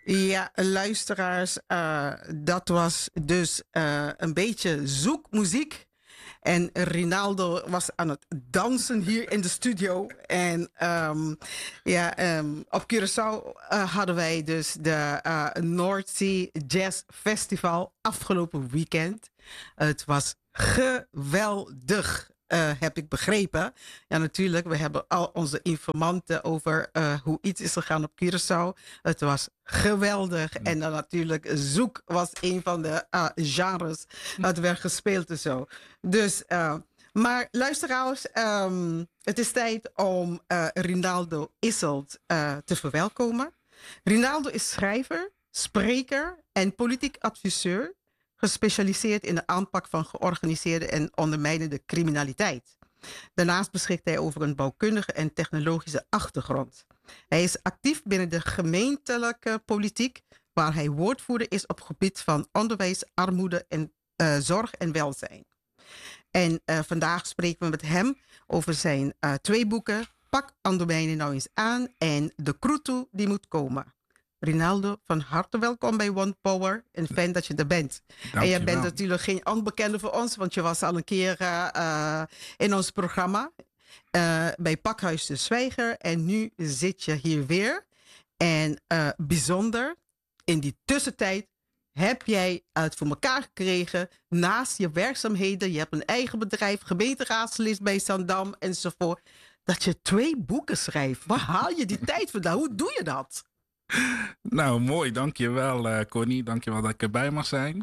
Ja, luisteraars, dat was dus een beetje zoekmuziek. En Rinaldo was aan het dansen hier in de studio. En op Curaçao hadden wij dus de North Sea Jazz Festival afgelopen weekend. Het was geweldig. Heb ik begrepen. Ja, natuurlijk. We hebben al onze informanten over hoe iets is gegaan op Curaçao. Het was geweldig. En dan natuurlijk zoek was een van de genres dat werd gespeeld en zo. Dus, maar luisteraars, het is tijd om Rinaldo Isselt te verwelkomen. Rinaldo is schrijver, spreker en politiek adviseur, gespecialiseerd in de aanpak van georganiseerde en ondermijnende criminaliteit. Daarnaast beschikt hij over een bouwkundige en technologische achtergrond. Hij is actief binnen de gemeentelijke politiek, waar hij woordvoerder is op het gebied van onderwijs, armoede en zorg en welzijn. En vandaag spreken we met hem over zijn twee boeken, Pak Ondermijnen nou eens aan en De Kroetoe die moet komen. Rinaldo, van harte welkom bij One Power en fijn dat je er bent. En je bent natuurlijk geen onbekende voor ons, want je was al een keer in ons programma bij Pakhuis de Zwijger en nu zit je hier weer. En bijzonder, in die tussentijd heb jij het voor elkaar gekregen naast je werkzaamheden. Je hebt een eigen bedrijf, gemeenteraadslid bij Zandam enzovoort. Dat je 2 boeken schrijft. Waar haal je die tijd vandaan? Hoe doe je dat? Nou, mooi. Dankjewel, Connie. Dankjewel dat ik erbij mag zijn.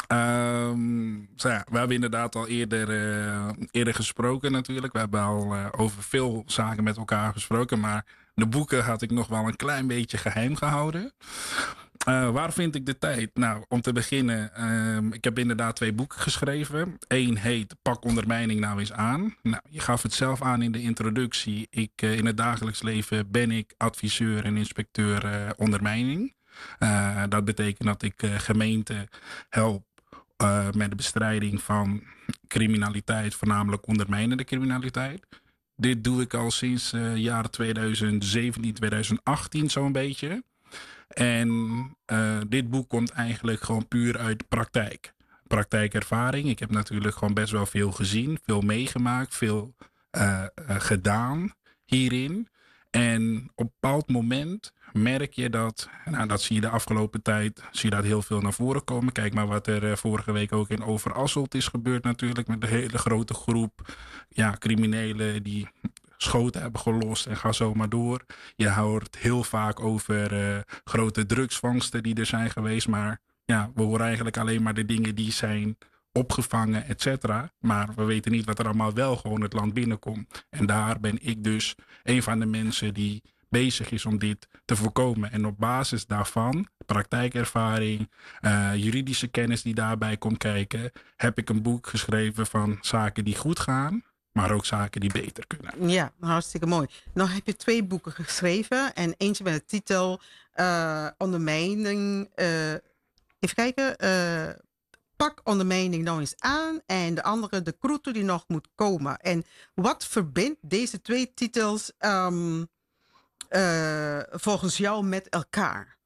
We hebben inderdaad al eerder gesproken natuurlijk. We hebben al over veel zaken met elkaar gesproken. Maar de boeken had ik nog wel een klein beetje geheim gehouden. Waar vind ik de tijd? Nou, om te beginnen, ik heb inderdaad 2 boeken geschreven. Eén heet Pak Ondermijning nou eens aan. Nou, je gaf het zelf aan in de introductie. In het dagelijks leven ben ik adviseur en inspecteur ondermijning. Dat betekent dat ik gemeenten help met de bestrijding van criminaliteit, voornamelijk ondermijnende criminaliteit. Dit doe ik al sinds jaren 2017, 2018 zo'n beetje. En dit boek komt eigenlijk gewoon puur uit praktijk. Praktijkervaring. Ik heb natuurlijk gewoon best wel veel gezien, veel meegemaakt, veel gedaan hierin. En op een bepaald moment merk je dat, nou dat zie je de afgelopen tijd, zie je dat heel veel naar voren komen. Kijk maar wat er vorige week ook in Overasselt is gebeurd natuurlijk, met een hele grote groep criminelen die schoten hebben gelost en ga zo maar door. Je hoort heel vaak over grote drugsvangsten die er zijn geweest, maar ja, we horen eigenlijk alleen maar de dingen die zijn opgevangen, et cetera. Maar we weten niet wat er allemaal wel gewoon het land binnenkomt. En daar ben ik dus een van de mensen die bezig is om dit te voorkomen. En op basis daarvan, praktijkervaring, juridische kennis die daarbij komt kijken, heb ik een boek geschreven van zaken die goed gaan, maar ook zaken die beter kunnen. Ja, hartstikke mooi. Nou heb je 2 boeken geschreven en eentje met de titel Ondermijning. Even kijken. Pak Ondermijning nou eens aan en de andere De Kroetoe die nog moet komen. En wat verbindt deze 2 titels volgens jou met elkaar?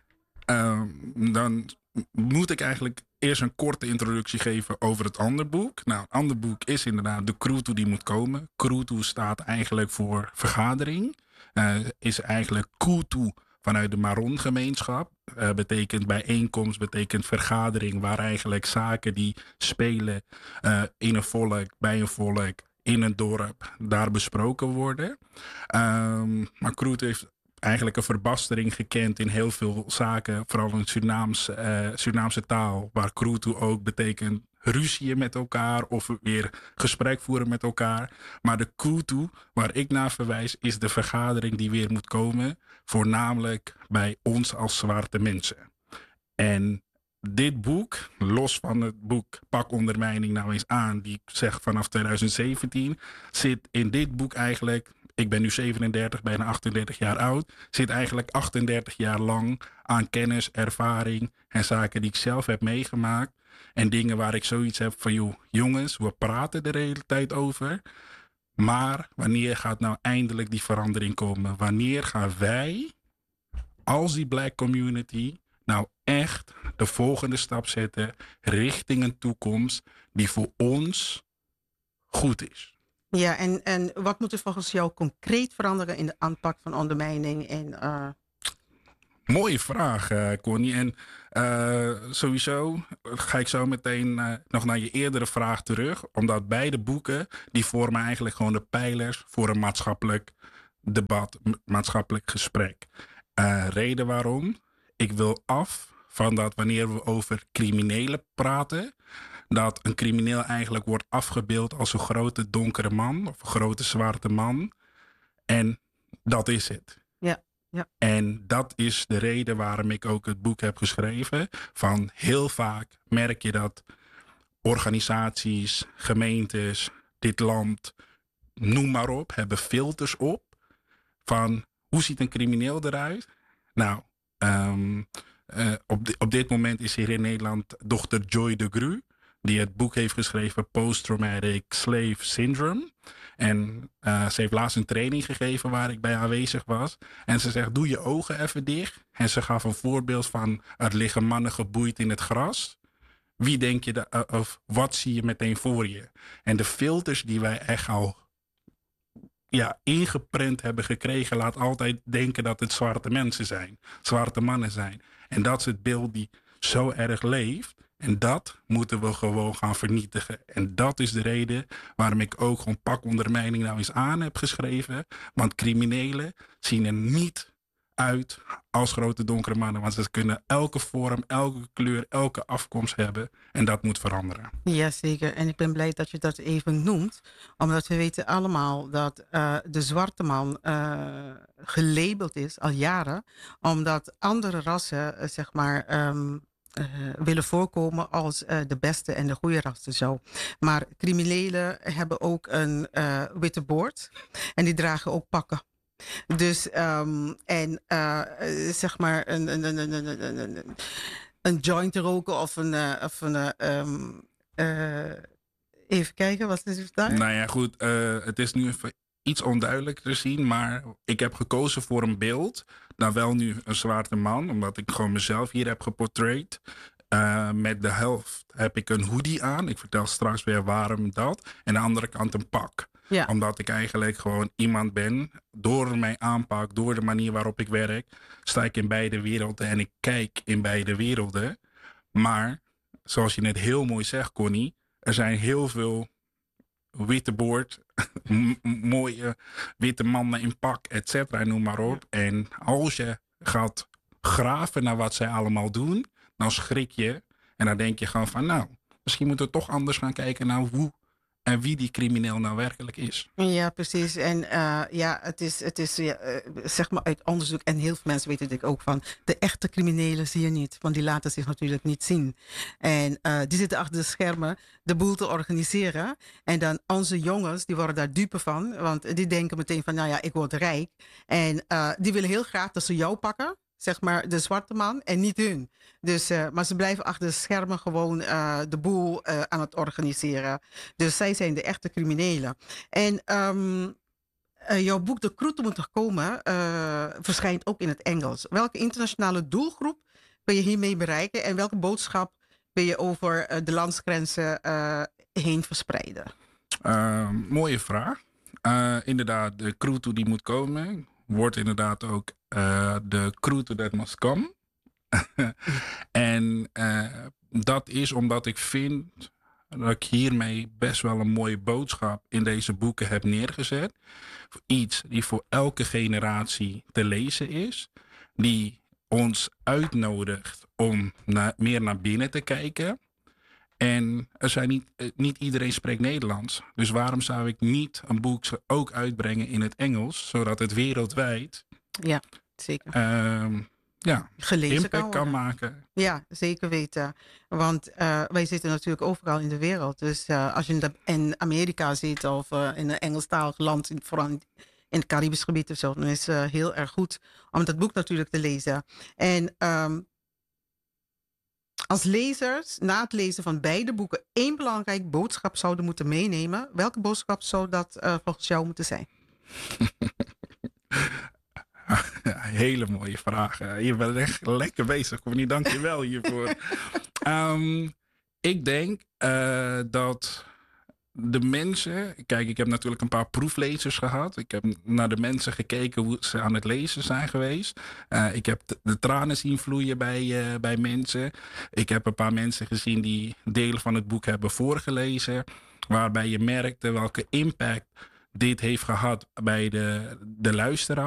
Dan moet ik eigenlijk eerst een korte introductie geven over het andere boek. Nou, het andere boek is inderdaad De Kroetoe die moet komen. Kroetoe staat eigenlijk voor vergadering. Is eigenlijk Kutu vanuit de Maron-gemeenschap. Betekent bijeenkomst, betekent vergadering, waar eigenlijk zaken die spelen in een volk, bij een volk, in een dorp, daar besproken worden. Maar Kroetoe heeft eigenlijk een verbastering gekend in heel veel zaken, vooral in Surinaamse taal, waar Kroetoe ook betekent ruzieën met elkaar of weer gesprek voeren met elkaar. Maar de Kroetoe, waar ik naar verwijs, is de vergadering die weer moet komen, voornamelijk bij ons als zwarte mensen. En dit boek, los van het boek Pak Ondermijning nou eens aan, die ik zeg vanaf 2017, zit in dit boek eigenlijk, ik ben nu 37, bijna 38 jaar oud, zit eigenlijk 38 jaar lang aan kennis, ervaring en zaken die ik zelf heb meegemaakt. En dingen waar ik zoiets heb van, joh, jongens, we praten er de hele tijd over. Maar wanneer gaat nou eindelijk die verandering komen? Wanneer gaan wij als die black community nou echt de volgende stap zetten richting een toekomst die voor ons goed is. Ja, en wat moet er volgens jou concreet veranderen in de aanpak van ondermijning? Mooie vraag, Connie. En sowieso ga ik zo meteen nog naar je eerdere vraag terug. Omdat beide boeken, die vormen eigenlijk gewoon de pijlers voor een maatschappelijk debat, maatschappelijk gesprek. Reden waarom? Ik wil af van dat wanneer we over criminelen praten, dat een crimineel eigenlijk wordt afgebeeld als een grote donkere man of een grote zwarte man. En dat is het. Ja. Ja. En dat is de reden waarom ik ook het boek heb geschreven. Van heel vaak merk je dat organisaties, gemeentes, dit land, noem maar op, hebben filters op. Van hoe ziet een crimineel eruit? Nou, op dit moment is hier in Nederland dochter Joy de Gru, die het boek heeft geschreven Post-Traumatic Slave Syndrome. En ze heeft laatst een training gegeven waar ik bij aanwezig was. En ze zegt, doe je ogen even dicht. En ze gaf een voorbeeld van, er liggen mannen geboeid in het gras. Wie denk je, of wat zie je meteen voor je? En de filters die wij echt al ingeprent hebben gekregen, laat altijd denken dat het zwarte mensen zijn. Zwarte mannen zijn. En dat is het beeld die zo erg leeft. En dat moeten we gewoon gaan vernietigen. En dat is de reden waarom ik ook gewoon pakondermijning nou eens aan heb geschreven. Want criminelen zien er niet uit als grote donkere mannen. Want ze kunnen elke vorm, elke kleur, elke afkomst hebben. En dat moet veranderen. Jazeker. En ik ben blij dat je dat even noemt. Omdat we weten allemaal dat de zwarte man gelabeld is al jaren. Omdat andere rassen, zeg maar, willen voorkomen als de beste en de goede rassen zo. Maar criminelen hebben ook een witte boord. En die dragen ook pakken. Dus, zeg maar, een joint te roken of even kijken, wat is het daar? Nou ja, goed. Het is nu even iets onduidelijk te zien. Maar ik heb gekozen voor een beeld. Dan wel nu een zwarte man. Omdat ik gewoon mezelf hier heb geportrayed. Met de helft heb ik een hoodie aan. Ik vertel straks weer waarom dat. En aan de andere kant een pak. Ja. Omdat ik eigenlijk gewoon iemand ben. Door mijn aanpak, door de manier waarop ik werk, sta ik in beide werelden. En ik kijk in beide werelden. Maar, zoals je net heel mooi zegt, Connie, er zijn heel veel witte boord, mooie witte mannen in pak, et cetera, noem maar op. Ja. En als je gaat graven naar wat zij allemaal doen, dan schrik je. En dan denk je gewoon van, nou, misschien moeten we toch anders gaan kijken naar hoe en wie die crimineel nou werkelijk is. Ja, precies. En het is zeg maar uit onderzoek, en heel veel mensen weten dit ook van, de echte criminelen zie je niet, want die laten zich natuurlijk niet zien. En die zitten achter de schermen de boel te organiseren. En dan onze jongens, die worden daar dupe van, want die denken meteen van, nou ja, ik word rijk. En die willen heel graag dat ze jou pakken, zeg maar de zwarte man, en niet hun. Dus, maar ze blijven achter de schermen gewoon de boel aan het organiseren. Dus zij zijn de echte criminelen. En jouw boek De Kroeten moet nog komen verschijnt ook in het Engels. Welke internationale doelgroep wil je hiermee bereiken? En welke boodschap wil je over de landsgrenzen heen verspreiden? Mooie vraag. Inderdaad, de Kroeten die moet komen wordt inderdaad ook de Kroeten that must come. En dat is omdat ik vind dat ik hiermee best wel een mooie boodschap in deze boeken heb neergezet. Iets die voor elke generatie te lezen is. Die ons uitnodigt om meer naar binnen te kijken. En er zijn niet iedereen spreekt Nederlands. Dus waarom zou ik niet een boek ook uitbrengen in het Engels, zodat het wereldwijd zeker. Gelezen kan maken. Ja, zeker weten. Want wij zitten natuurlijk overal in de wereld. Dus als je in Amerika zit of in een Engelstalig land, vooral in het Caribisch gebied of zo, dan is het heel erg goed om dat boek natuurlijk te lezen. En als lezers, na het lezen van beide boeken, één belangrijk boodschap zouden moeten meenemen, welke boodschap zou dat volgens jou moeten zijn? hele mooie vragen. Je bent echt lekker bezig, Connie. Dank je wel hiervoor. Ik denk dat de mensen... Kijk, ik heb natuurlijk een paar proeflezers gehad. Ik heb naar de mensen gekeken hoe ze aan het lezen zijn geweest. Ik heb de tranen zien vloeien bij mensen. Ik heb een paar mensen gezien die delen van het boek hebben voorgelezen. Waarbij je merkte welke impact dit heeft gehad bij de luisteraar.